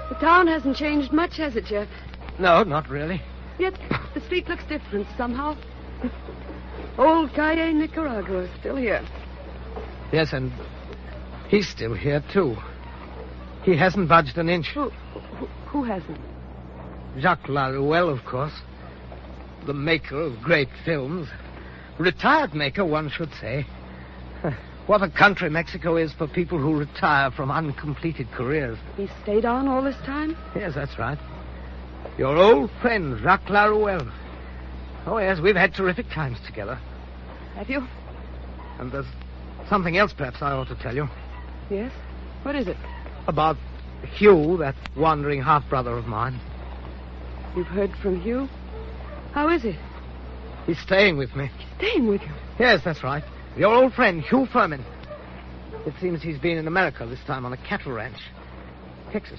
The town hasn't changed much, has it, Jeff? No, not really. Yet the street looks different somehow. Old Calle Nicaragua is still here. Yes, and he's still here, too. He hasn't budged an inch. Who hasn't? Jacques Laruelle, of course. The maker of great films. Retired maker, one should say. What a country Mexico is for people who retire from uncompleted careers. He stayed on all this time? Yes, that's right. Your old friend, Jacques Laruelle. Oh, yes, we've had terrific times together. Have you? And there's something else perhaps I ought to tell you. Yes? What is it? About Hugh, that wandering half-brother of mine. You've heard from Hugh? How is he? He's staying with me. Staying with you? Yes, that's right. Your old friend, Hugh Furman. It seems he's been in America, this time on a cattle ranch. Texas.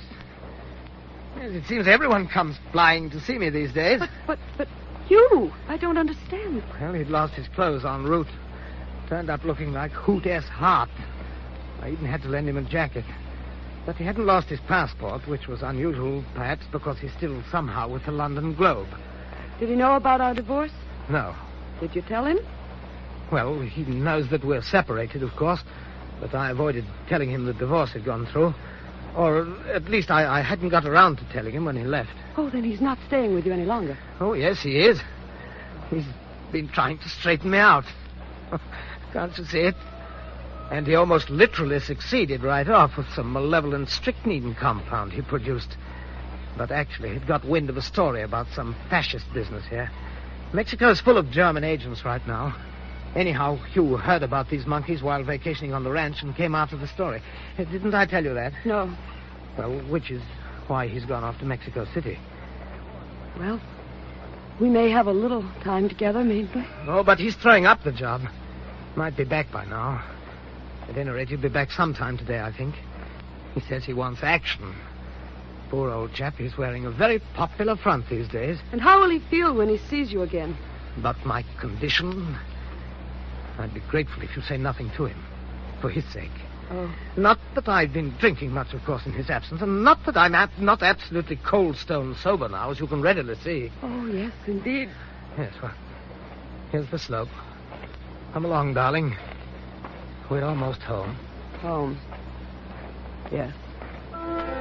Yes, it seems everyone comes flying to see me these days. But Hugh, I don't understand. Well, he'd lost his clothes en route. Turned up looking like Hoot S. Hart. I even had to lend him a jacket. But he hadn't lost his passport, which was unusual, perhaps, because he's still somehow with the London Globe. Did he know about our divorce? No. Did you tell him? Well, he knows that we're separated, of course, but I avoided telling him the divorce had gone through. Or at least I hadn't got around to telling him when he left. Oh, then he's not staying with you any longer. Oh, yes, he is. He's been trying to straighten me out. Can't you see it? And he almost literally succeeded right off with some malevolent strychnine compound he produced. But actually, he'd got wind of a story about some fascist business here. Mexico's full of German agents right now. Anyhow, Hugh heard about these monkeys while vacationing on the ranch and came after the story. Didn't I tell you that? No. Well, which is why he's gone off to Mexico City. Well, we may have a little time together, mayn't we? Oh, but he's throwing up the job. Might be back by now. At any rate, he'll be back sometime today, I think. He says he wants action. Poor old chap, he's wearing a very popular front these days. And how will he feel when he sees you again? But my condition... I'd be grateful if you say nothing to him, for his sake. Oh. Not that I've been drinking much, of course, in his absence, and not that I'm not absolutely cold stone sober now, as you can readily see. Oh, yes, indeed. Yes, well, here's the slope. Come along, darling. We're almost home. Home. Yes.